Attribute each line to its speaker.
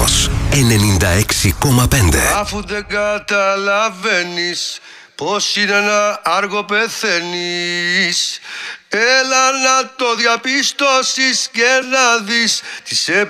Speaker 1: Ρυθμός 96,5.
Speaker 2: Αφού δεν καταλαβαίνεις πως είναι να άργο πεθαίνεις, έλα να το διαπιστώσεις και να δεις τι σε